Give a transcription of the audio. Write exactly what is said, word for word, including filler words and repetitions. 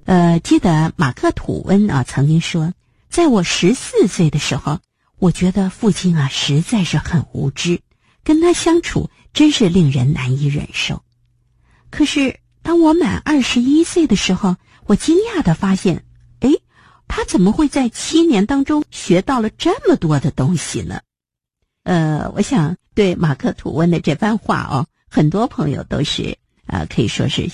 呃，记得马克吐温啊曾经说，在我十四岁的时候，我觉得父亲啊实在是很无知，跟他相处真是令人难以忍受。可是当我满二十一岁的时候，我惊讶地发现，诶，他怎么会在七年当中学到了这么多的东西呢？呃，我想对马克吐温的这番话哦，很多朋友都是呃可以说是